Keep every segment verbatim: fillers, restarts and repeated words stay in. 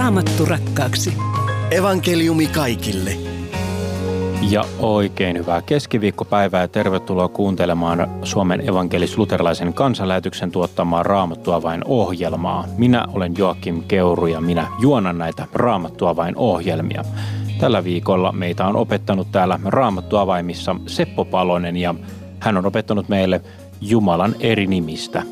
Raamattu rakkaaksi. Evankeliumi kaikille. Ja oikein hyvää keskiviikkopäivää ja tervetuloa kuuntelemaan Suomen evankelis-luterilaisen kansanlähetyksen tuottamaa Raamattua vain -ohjelmaa. Minä olen Joakim Keuru ja minä juonan näitä Raamattua vain -ohjelmia. Tällä viikolla meitä on opettanut täällä Raamattu avaimissa Seppo Palonen ja hän on opettanut meille Jumalan eri nimistä.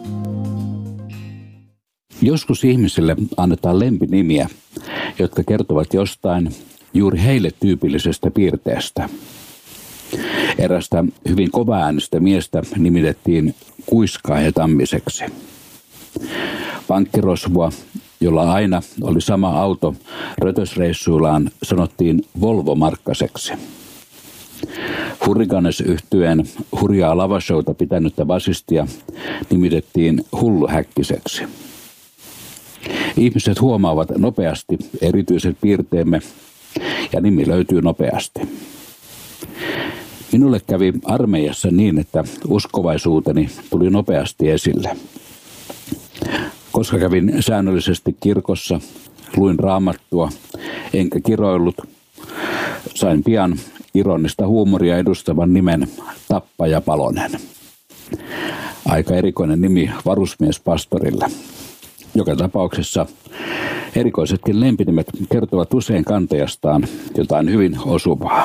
Joskus ihmisille annetaan lempinimiä, jotka kertovat jostain juuri heille tyypillisestä piirteestä. Erästä hyvin kovaäänistä miestä nimitettiin Kuiskaaja Tammiseksi. Pankkirosvoa, jolla aina oli sama auto rötösreissuillaan, sanottiin Volvo Markkaseksi. Hurricanes-yhtyeen hurjaa lavashowta pitänyttä basistia nimitettiin Hullu Häkkiseksi. Ihmiset huomaavat nopeasti erityiset piirteemme ja nimi löytyy nopeasti. Minulle kävi armeijassa niin, että uskovaisuuteni tuli nopeasti esille. Koska kävin säännöllisesti kirkossa, luin Raamattua enkä kiroillut, sain pian ironista huumoria edustavan nimen Tappaja Palonen. Aika erikoinen nimi varusmiespastorille. Joka tapauksessa erikoisetkin lempinimet kertovat usein kantajastaan jotain hyvin osuvaa.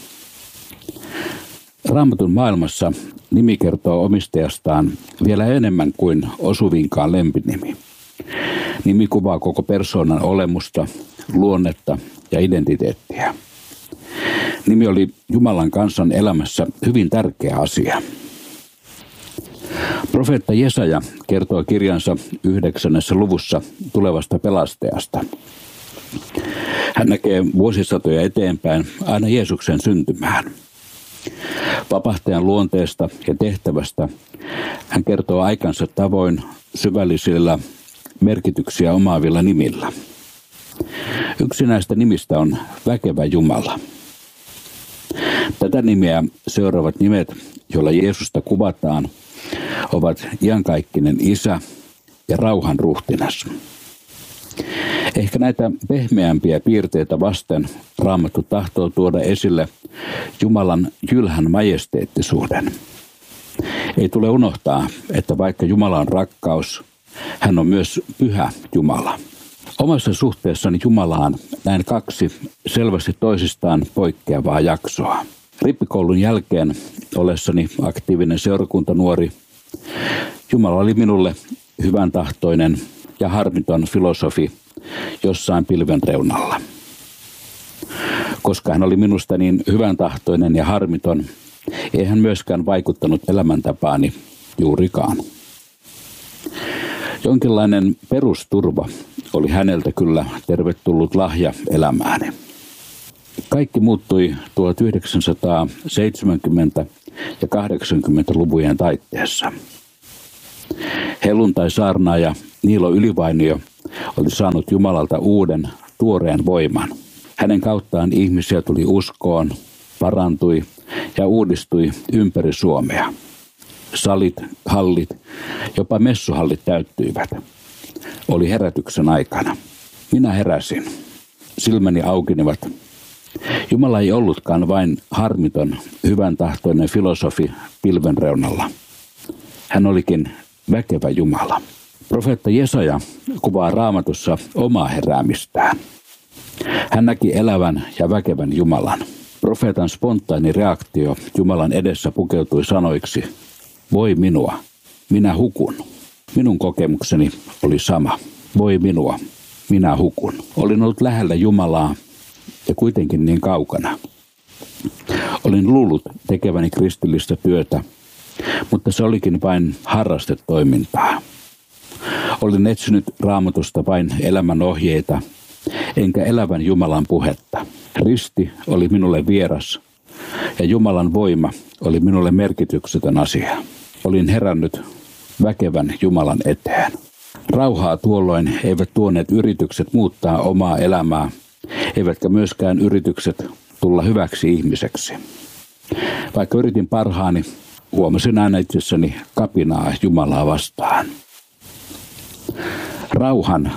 Raamatun maailmassa nimi kertoo omistajastaan vielä enemmän kuin osuvinkaan lempinimi. Nimi kuvaa koko persoonan olemusta, luonnetta ja identiteettiä. Nimi oli Jumalan kansan elämässä hyvin tärkeä asia. Profeetta Jesaja kertoo kirjansa yhdeksännessä luvussa tulevasta pelastajasta. Hän näkee vuosisatoja eteenpäin aina Jeesuksen syntymään. Vapahtajan luonteesta ja tehtävästä hän kertoo aikansa tavoin syvällisillä merkityksiä omaavilla nimillä. Yksi näistä nimistä on Väkevä Jumala. Tätä nimeä seuraavat nimet, joilla Jeesusta kuvataan, ovat iankaikkinen Isä ja rauhan ruhtinas. Ehkä näitä pehmeämpiä piirteitä vasten Raamattu tahtoo tuoda esille Jumalan jylhän majesteettisuuden. Ei tule unohtaa, että vaikka Jumala on rakkaus, hän on myös pyhä Jumala. Omassa suhteessani Jumalaan näen kaksi selvästi toisistaan poikkeavaa jaksoa. Rippikoulun jälkeen ollessani aktiivinen seurakuntanuori, Jumala oli minulle hyvän tahtoinen ja harmiton filosofi jossain pilven reunalla. Koska hän oli minusta niin hyvän tahtoinen ja harmiton, ei hän myöskään vaikuttanut elämäntapaani juurikaan. Jonkinlainen perusturva oli häneltä kyllä tervetullut lahja elämääni. Kaikki muuttui tuhatyhdeksänsataaseitsemänkymmentä- ja kahdeksankymmentälukujen taitteessa. Helluntai-saarnaaja Niilo Ylivainio oli saanut Jumalalta uuden, tuoreen voiman. Hänen kauttaan ihmisiä tuli uskoon, parantui ja uudistui ympäri Suomea. Salit, hallit, jopa messuhallit täyttyivät. Oli herätyksen aikana. Minä heräsin. Silmäni aukenivat. Jumala ei ollutkaan vain harmiton, hyvän tahtoinen filosofi pilven reunalla. Hän olikin väkevä Jumala. Profeetta Jesaja kuvaa Raamatussa omaa heräämistään. Hän näki elävän ja väkevän Jumalan. Profeetan spontaani reaktio Jumalan edessä pukeutui sanoiksi: voi minua, minä hukun. Minun kokemukseni oli sama. Voi minua, minä hukun. Olin ollut lähellä Jumalaa ja kuitenkin niin kaukana. Olin luullut tekeväni kristillistä työtä, mutta se olikin vain harrastetoimintaa. Olin etsinyt Raamatusta vain elämän ohjeita, enkä elävän Jumalan puhetta. Risti oli minulle vieras ja Jumalan voima oli minulle merkityksetön asia. Olin herännyt väkevän Jumalan eteen. Rauhaa tuolloin eivät tuoneet yritykset muuttaa omaa elämää, eivätkä myöskään yritykset tulla hyväksi ihmiseksi. Vaikka yritin parhaani, huomasin aina itsessäni kapinaa Jumalaa vastaan. Rauhan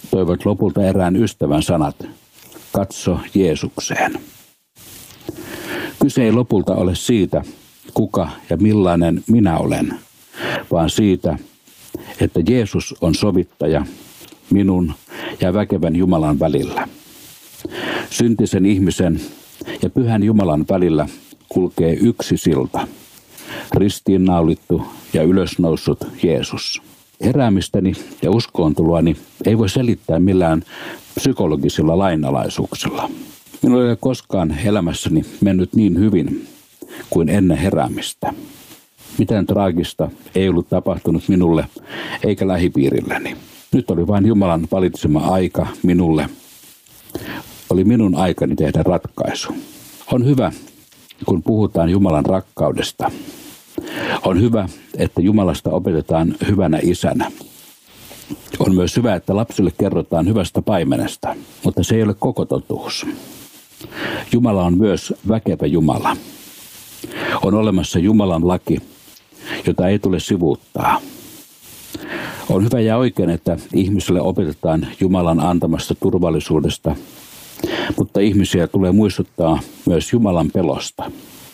toivat lopulta erään ystävän sanat, katso Jeesukseen. Kyse ei lopulta ole siitä, kuka ja millainen minä olen, vaan siitä, että Jeesus on sovittaja minun ja väkevän Jumalan välillä. Syntisen ihmisen ja pyhän Jumalan välillä kulkee yksi silta, ristiinnaulittu ja ylösnoussut Jeesus. Heräämistäni ja uskoontuloani ei voi selittää millään psykologisilla lainalaisuuksilla. Minulla ei ole koskaan elämässäni mennyt niin hyvin kuin ennen heräämistä. Mitään traagista ei ollut tapahtunut minulle eikä lähipiirilleni. Nyt oli vain Jumalan valitsema aika minulle. Oli minun aikani tehdä ratkaisu. On hyvä, kun puhutaan Jumalan rakkaudesta. On hyvä, että Jumalasta opetetaan hyvänä isänä. On myös hyvä, että lapsille kerrotaan hyvästä paimenesta, mutta se ei ole koko totuus. Jumala on myös väkevä Jumala. On olemassa Jumalan laki, jota ei tule sivuuttaa. On hyvä ja oikein, että ihmisille opetetaan Jumalan antamasta turvallisuudesta, mutta ihmisiä tulee muistuttaa myös Jumalan pelosta.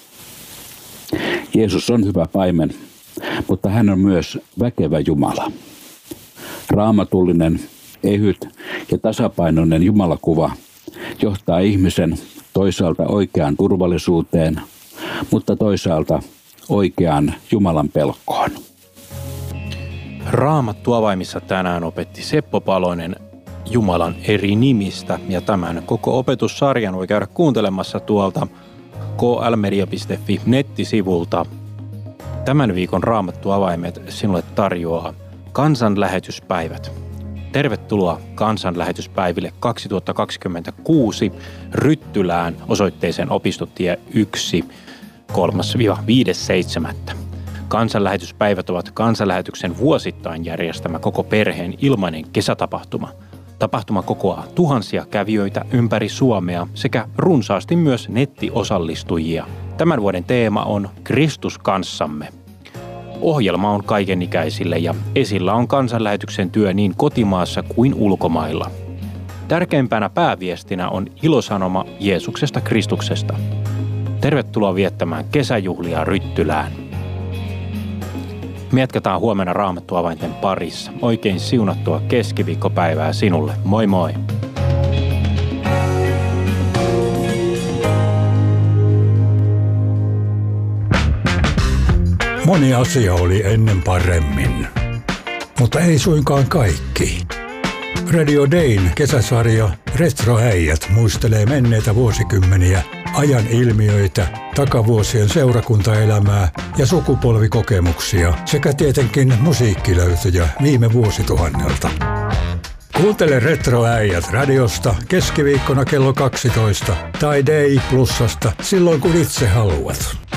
Jeesus on hyvä paimen, mutta hän on myös väkevä Jumala. Raamatullinen, ehyt ja tasapainoinen Jumalakuva johtaa ihmisen toisaalta oikeaan turvallisuuteen, mutta toisaalta oikeaan Jumalan pelkoon. Raamattu avaimissa tänään opetti Seppo Palonen Jumalan eri nimistä, ja tämän koko opetussarjan voi käydä kuuntelemassa tuolta k l media piste f i nettisivulta. Tämän viikon Raamattu avaimet sinulle tarjoaa kansanlähetyspäivät. Tervetuloa kansanlähetyspäiville kaksituhattakaksikymmentäkuusi Ryttylään osoitteeseen Opistotie yksi kolmas viides seitsemättä. Kansanlähetyspäivät ovat kansanlähetyksen vuosittain järjestämä koko perheen ilmainen kesätapahtuma. Tapahtuma kokoaa tuhansia kävijöitä ympäri Suomea sekä runsaasti myös nettiosallistujia. Tämän vuoden teema on Kristus kanssamme. Ohjelma on kaikenikäisille ja esillä on kansanlähetyksen työ niin kotimaassa kuin ulkomailla. Tärkeimpänä pääviestinä on ilosanoma Jeesuksesta Kristuksesta. Tervetuloa viettämään kesäjuhlia Ryttylään. Me jatketaan huomenna Raamattu avainten parissa. Oikein siunattua keskiviikkopäivää sinulle. Moi moi! Moni asia oli ennen paremmin, mutta ei suinkaan kaikki. Radio Dayn kesäsarja Retroäijät muistelee menneitä vuosikymmeniä, ajan ilmiöitä, takavuosien seurakuntaelämää ja sukupolvikokemuksia sekä tietenkin musiikkilöytöjä viime vuosituhannelta. Kuuntele Retroäijät radiosta keskiviikkona kello kaksitoista tai Day Plusasta silloin kun itse haluat.